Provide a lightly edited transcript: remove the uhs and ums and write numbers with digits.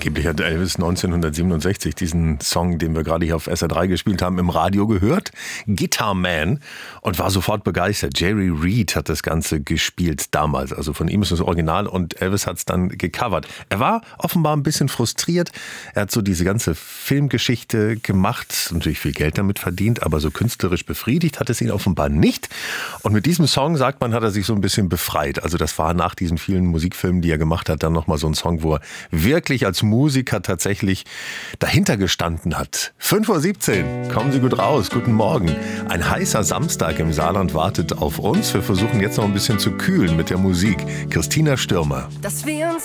Angeblich hat Elvis 1967 diesen Song, den wir gerade hier auf SR3 gespielt haben, im Radio gehört. Guitar Man. Und war sofort begeistert. Jerry Reed hat das Ganze gespielt damals. Also von ihm ist das Original und Elvis hat es dann gecovert. Er war offenbar ein bisschen frustriert. Er hat so diese ganze Filmgeschichte gemacht, natürlich viel Geld damit verdient, aber so künstlerisch befriedigt hat es ihn offenbar nicht. Und mit diesem Song, sagt man, hat er sich so ein bisschen befreit. Also das war nach diesen vielen Musikfilmen, die er gemacht hat, dann nochmal so ein Song, wo er wirklich als Musiker tatsächlich dahinter gestanden hat. 5:17 Uhr, kommen Sie gut raus, guten Morgen. Ein heißer Samstag im Saarland wartet auf uns. Wir versuchen jetzt noch ein bisschen zu kühlen mit der Musik. Christina Stürmer. Dass wir uns